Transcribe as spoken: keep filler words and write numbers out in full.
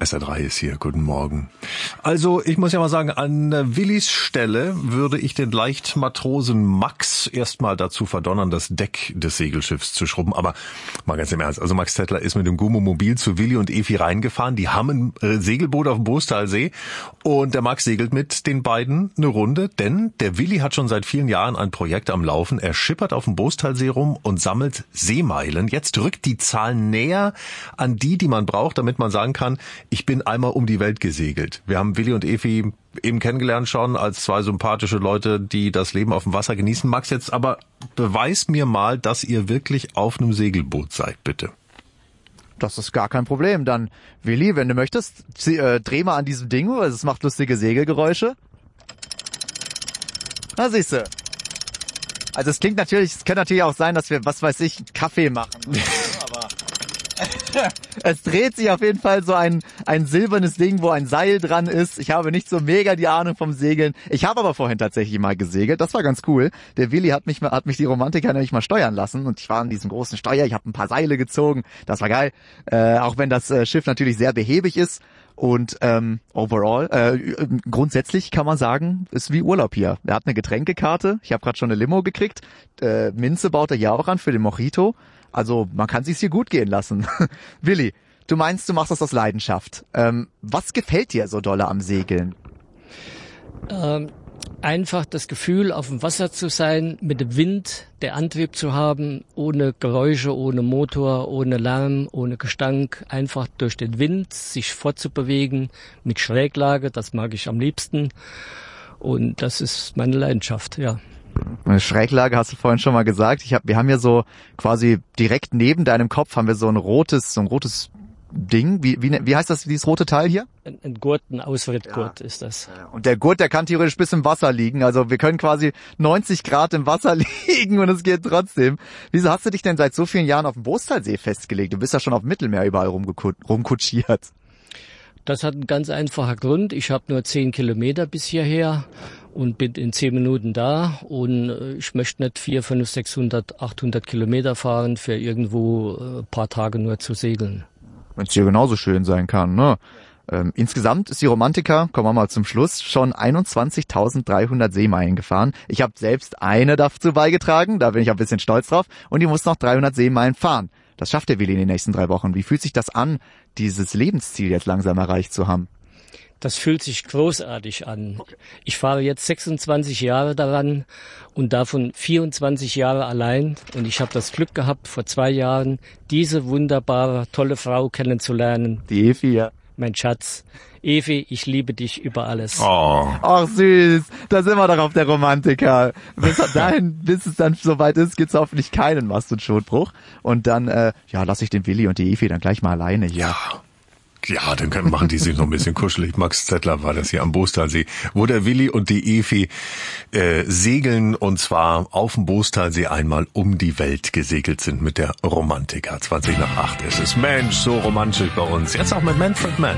S R drei ist hier, guten Morgen. Also ich muss ja mal sagen, an Willis Stelle würde ich den Leichtmatrosen Max erstmal dazu verdonnern, das Deck des Segelschiffs zu schrubben. Aber mal ganz im Ernst, also Max Zettler ist mit dem Gummomobil zu Willi und Evi reingefahren. Die haben ein Segelboot auf dem Boostalsee und der Max segelt mit den beiden eine Runde, denn der Willi hat schon seit vielen Jahren ein Projekt am Laufen. Er schippert auf dem Boostalsee rum und sammelt Seemeilen. Jetzt rückt die Zahl näher an die, die man braucht, damit man sagen kann, ich bin einmal um die Welt gesegelt. Wir haben Willi und Evi eben kennengelernt schon als zwei sympathische Leute, die das Leben auf dem Wasser genießen. Max, jetzt aber beweis mir mal, dass ihr wirklich auf einem Segelboot seid, bitte. Das ist gar kein Problem. Dann, Willi, wenn du möchtest, äh, dreh mal an diesem Ding, weil es macht lustige Segelgeräusche. Na, siehste. Also es klingt natürlich, es kann natürlich auch sein, dass wir, was weiß ich, Kaffee machen. Aber es dreht sich auf jeden Fall so ein ein silbernes Ding, wo ein Seil dran ist. Ich habe nicht so mega die Ahnung vom Segeln. Ich habe aber vorhin tatsächlich mal gesegelt. Das war ganz cool. Der Willi hat mich mal, hat mich die Romantiker nämlich mal steuern lassen und ich war an diesem großen Steuer. Ich habe ein paar Seile gezogen. Das war geil. Äh, auch wenn das äh, Schiff natürlich sehr behäbig ist. Und ähm, overall, äh, grundsätzlich kann man sagen, ist wie Urlaub hier. Er hat eine Getränkekarte. Ich habe gerade schon eine Limo gekriegt. Äh, Minze baut er hier auch an für den Mojito. Also man kann sich's hier gut gehen lassen. Willi, du meinst, du machst das aus Leidenschaft. Ähm, was gefällt dir so dolle am Segeln? Ähm, einfach das Gefühl, auf dem Wasser zu sein, mit dem Wind, der Antrieb zu haben, ohne Geräusche, ohne Motor, ohne Lärm, ohne Gestank, einfach durch den Wind sich fortzubewegen, mit Schräglage, das mag ich am liebsten. Und das ist meine Leidenschaft, ja. Eine Schräglage hast du vorhin schon mal gesagt. Ich hab, wir haben ja so quasi direkt neben deinem Kopf haben wir so ein rotes, so ein rotes Ding. Wie, wie, wie heißt das, dieses rote Teil hier? Ein, ein Gurt, ein Ausrittgurt ja. Ist das. Und der Gurt, der kann theoretisch bis im Wasser liegen. Also wir können quasi neunzig Grad im Wasser liegen und es geht trotzdem. Wieso hast du dich denn seit so vielen Jahren auf dem Boostalsee festgelegt? Du bist ja schon auf dem Mittelmeer überall rumkutschiert. Das hat einen ganz einfachen Grund. Ich habe nur zehn Kilometer bis hierher und bin in zehn Minuten da. Und ich möchte nicht vierhundert, fünfhundert, sechshundert, achthundert Kilometer fahren für irgendwo ein paar Tage nur zu segeln. Wenn es hier genauso schön sein kann, ne? Ähm, insgesamt ist die Romantiker, kommen wir mal zum Schluss, schon einundzwanzigtausenddreihundert Seemeilen gefahren. Ich habe selbst eine dazu beigetragen, da bin ich ein bisschen stolz drauf. Und die muss noch dreihundert Seemeilen fahren. Das schafft der Willi in den nächsten drei Wochen. Wie fühlt sich das an, dieses Lebensziel jetzt langsam erreicht zu haben? Das fühlt sich großartig an. Ich fahre jetzt sechsundzwanzig Jahre daran und davon vierundzwanzig Jahre allein. Und ich habe das Glück gehabt, vor zwei Jahren diese wunderbare, tolle Frau kennenzulernen. Die Evi, ja. Mein Schatz. Evi, ich liebe dich über alles. Oh. Ach süß, da sind wir doch auf der Romantiker. Bis dahin, bis es dann soweit ist, gibt's hoffentlich keinen Mast- und Schotbruch. Und dann, äh, ja, lasse ich den Willi und die Evi dann gleich mal alleine hier. Ja. Ja, dann können, machen die sich noch ein bisschen kuschelig. Max Zettler war das hier am Boostalsee, wo der Willi und die Evi äh, segeln und zwar auf dem Boostalsee einmal um die Welt gesegelt sind mit der Romantiker. zwanzig nach acht ist es. Mensch, so romantisch bei uns. Jetzt auch mit Manfred Mann.